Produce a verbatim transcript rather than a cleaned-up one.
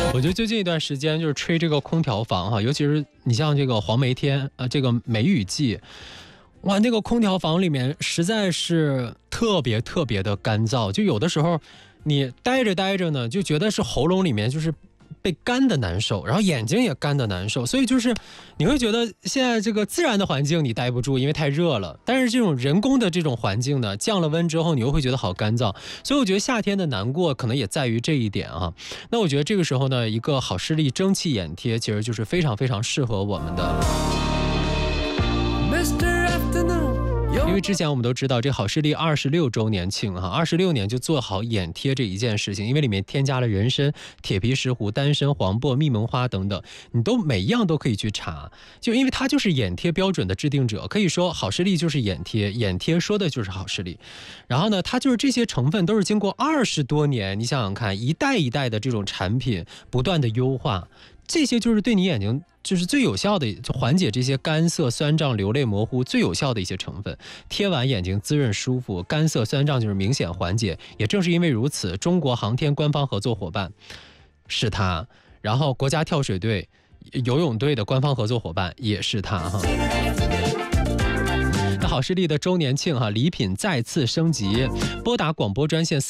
我觉得最近一段时间就是吹这个空调房哈，尤其是你像这个黄梅天，呃，这个梅雨季，哇，那个空调房里面实在是特别特别的干燥，就有的时候你待着待着呢，就觉得是喉咙里面就是被干的难受，然后眼睛也干的难受，所以就是你会觉得现在这个自然的环境你待不住，因为太热了，但是这种人工的这种环境呢，降了温之后你又会觉得好干燥，所以我觉得夏天的难过可能也在于这一点啊。那我觉得这个时候呢，一个好视力蒸汽眼贴其实就是非常非常适合我们的。因为之前我们都知道这好视力二十六周年庆哈，二十六年就做好眼贴这一件事情，因为里面添加了人参、铁皮石斛、丹参、黄柏、蜜蒙花等等，你都每一样都可以去查，就因为它就是眼贴标准的制定者，可以说好视力就是眼贴，眼贴说的就是好视力。然后呢，它就是这些成分都是经过二十多年，你想想看，一代一代的这种产品不断的优化，这些就是对你眼睛就是最有效的，就缓解这些干涩、酸胀、流泪、模糊最有效的一些成分。贴完眼睛滋润舒服，干涩酸胀就是明显缓解。也正是因为如此，中国航天官方合作伙伴是它，然后国家跳水队、游泳队的官方合作伙伴也是它哈。那好视力的周年庆哈，礼品再次升级，拨打广播专线